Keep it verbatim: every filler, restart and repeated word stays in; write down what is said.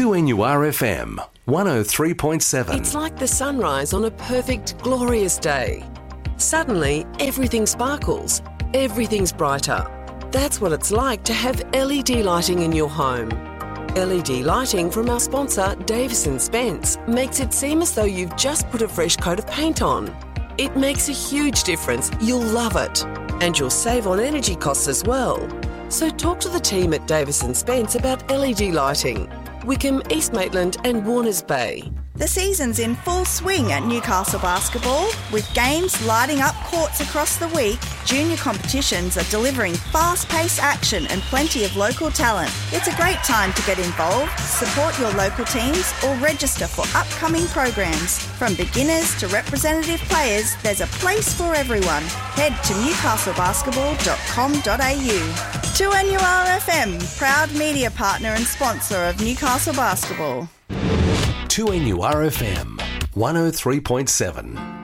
two N U R F M, one oh three point seven. It's like the sunrise on a perfect, glorious day. Suddenly, everything sparkles. Everything's brighter. That's what it's like to have L E D lighting in your home. L E D lighting from our sponsor, Davis and Spence, makes it seem as though you've just put a fresh coat of paint on. It makes a huge difference. You'll love it. And you'll save on energy costs as well. So talk to the team at Davis and Spence about L E D lighting. Wickham, East Maitland and Warners Bay. The season's in full swing at Newcastle Basketball. With games lighting up courts across the week, junior competitions are delivering fast-paced action and plenty of local talent. It's a great time to get involved, support your local teams or register for upcoming programs. From beginners to representative players, there's a place for everyone. Head to newcastle basketball dot com dot a u. two N U R F M, proud media partner and sponsor of Newcastle Basketball. two N U R F M, one oh three point seven.